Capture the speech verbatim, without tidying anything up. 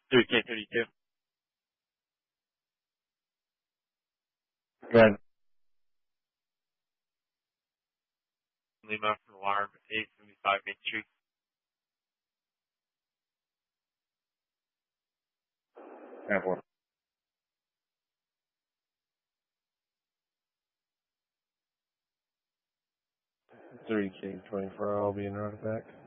three K thirty-two. Good. Lima from Alarm, eight seventy-five Main Street. Airport. three K twenty-four, I'll be in artifact.